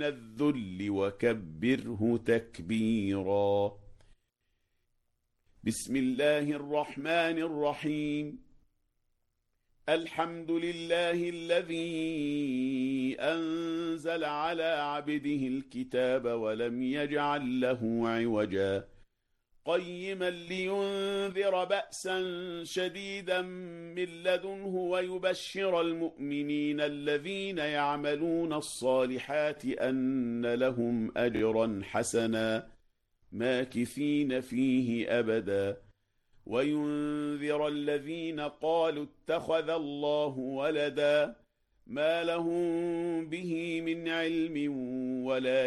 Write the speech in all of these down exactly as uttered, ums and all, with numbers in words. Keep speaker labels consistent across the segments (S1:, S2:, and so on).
S1: من الذل وكبره تكبيرا. بسم الله الرحمن الرحيم. الحمد لله الذي أنزل على عبده الكتاب ولم يجعل له عوجا قيما لينذر بأسا شديدا من لدنه ويبشر المؤمنين الذين يعملون الصالحات أن لهم أجرا حسنا ماكثين فيه أبدا وينذر الذين قالوا اتخذ الله ولدا ما لهم به من علم ولا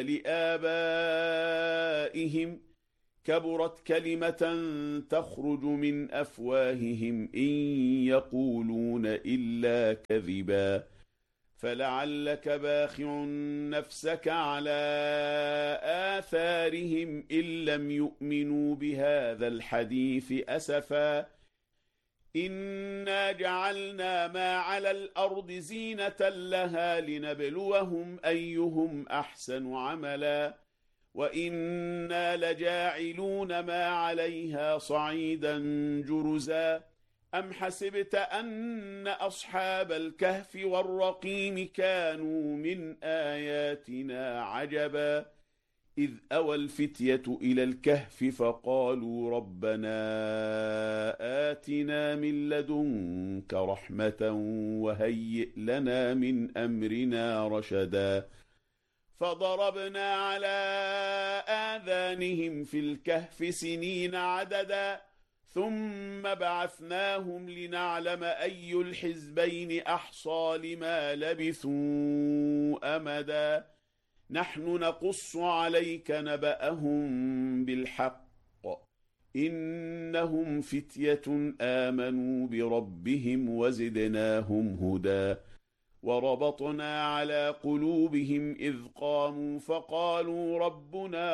S1: لآبائهم كبرت كلمة تخرج من أفواههم إن يقولون إلا كذبا فلعلك باخع نفسك على آثارهم إن لم يؤمنوا بهذا الحديث أسفا إنا جعلنا ما على الأرض زينة لها لنبلوهم أيهم أحسن عملا وإنا لجاعلون ما عليها صعيدا جرزا أم حسبت أن أصحاب الكهف والرقيم كانوا من آياتنا عجبا إذ أوى الفتية إلى الكهف فقالوا ربنا آتنا من لدنك رحمة وهيئ لنا من أمرنا رشدا فضربنا على آذانهم في الكهف سنين عددا ثم بعثناهم لنعلم أي الحزبين أحصى لما لبثوا أمدا نحن نقص عليك نبأهم بالحق إنهم فتية آمنوا بربهم وزدناهم هدى وربطنا على قلوبهم إذ قاموا فقالوا ربنا